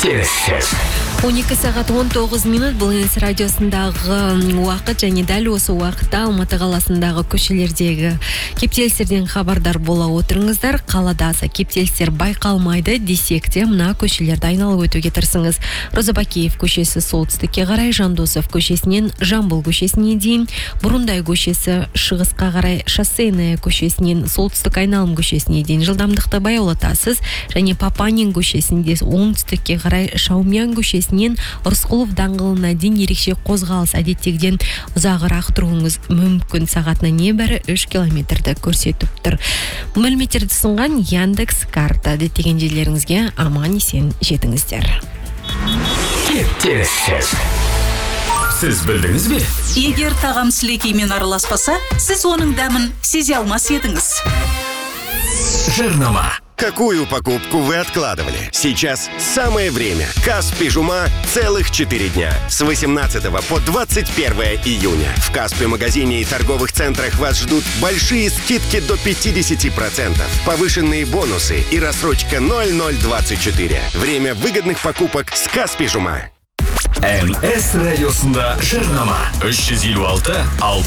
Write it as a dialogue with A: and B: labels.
A: Кептеліс.
B: 12 сағат 19 минут бұл Энс радиосындағы уақыт, және дәл осы уақытта Алматы қаласындағы көшелердегі кептелістерден хабардар бола отырыңыздар. Қалада аса кептелістер байқалмайды десек те, мына көшелерді айналып өтуге тырысыңыз. Роза Бакеев көшесі солтүстікке қарай, Жандосов көшесінен Жамбыл көшесіне дейін, Бұрындай көшесі шығысқа қарай, Шоссейная көшесінен солтүстік айналым көшесіне дейін жылдамдықты баяулатасыз, және Папанин көшесінде оңтүстікке қарай, Шаумян көшесінен Рысқұлов даңғылына дейін ерекше қозғалыс, әдеттегіден ұзағырақ тұруыңыз мүмкін. Сағатына небәрі 3 километрді көрсетіп тұр. Мәліметтерді ұсынған Яндекс карта. Деттеген жерлеріңізге аман-есен жетіңіздер.
A: Кептеліс. Сіз білдіңіз бе?
C: Егер тағам сілекеймен араласпаса, сіз оның дәмін сезе алмас едіңіз.
A: Жарнама.
D: Какую покупку вы откладывали? Сейчас самое время. Каспи Жума целых 4 дня. С 18 по 21 июня. В Каспи магазине и торговых центрах вас ждут большие скидки до 50%. Повышенные бонусы и рассрочка 0024. Время выгодных покупок с Каспи Жума.
A: МС радиосында жарнама. 356